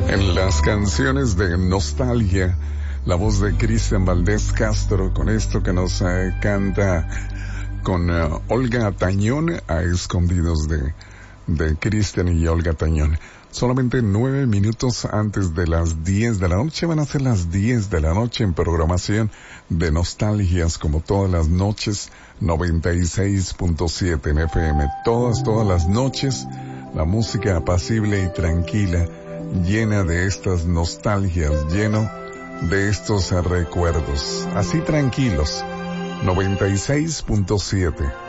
En las canciones de nostalgia, la voz de Cristian Valdés Castro, con esto que nos canta con Olga Tañón, a escondidos de Cristian y Olga Tañón. Solamente 9 minutos antes de las 10 de la noche, van a ser las 10 de la noche en programación de nostalgias, como todas las noches, 96.7 en FM. Todas las noches, la música apacible y tranquila, llena de estas nostalgias, lleno de estos recuerdos. Así tranquilos, 96.7.